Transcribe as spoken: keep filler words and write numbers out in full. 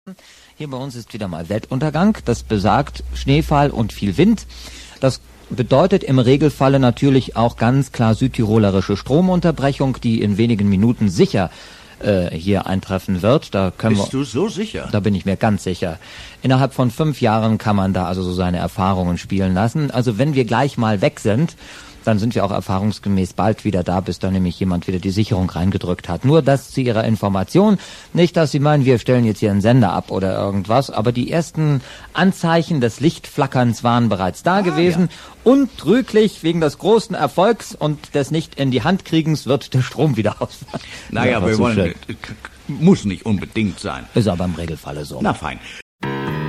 Hier bei uns ist wieder mal Weltuntergang. Das besagt Schneefall und viel Wind. Das bedeutet im Regelfalle natürlich auch ganz klar südtirolerische Stromunterbrechung, die in wenigen Minuten sicher äh, hier eintreffen wird. Da können Bist wir, du so sicher? Da bin ich mir ganz sicher. Innerhalb von fünf Jahren kann man da also so seine Erfahrungen spielen lassen. Also wenn wir gleich mal weg sind, dann sind wir auch erfahrungsgemäß bald wieder da, bis da nämlich jemand wieder die Sicherung reingedrückt hat. Nur das zu Ihrer Information. Nicht, dass Sie meinen, wir stellen jetzt hier einen Sender ab oder irgendwas, aber die ersten Anzeichen des Lichtflackerns waren bereits da ah, gewesen. Ja. Untrüglich wegen des großen Erfolgs und des Nicht-in-die-Hand-Kriegens wird der Strom wieder ausfallen. Naja, wir wollen, muss nicht unbedingt sein. Ist aber im Regelfalle so. Na fein.